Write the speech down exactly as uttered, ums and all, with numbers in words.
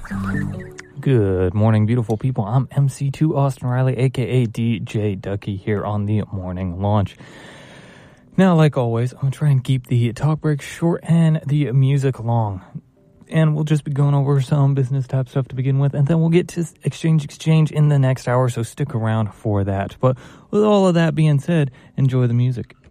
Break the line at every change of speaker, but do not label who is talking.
Good morning, beautiful people. I'm M C two Austin Riley, aka D J Ducky, here on the morning launch. Now, like always, I'm going to try and keep the talk break short and the music long. And we'll just be going over some business type stuff to begin with, and then we'll get to Exchange Exchange in the next hour, so stick around for that. But with all of that being said, enjoy the music.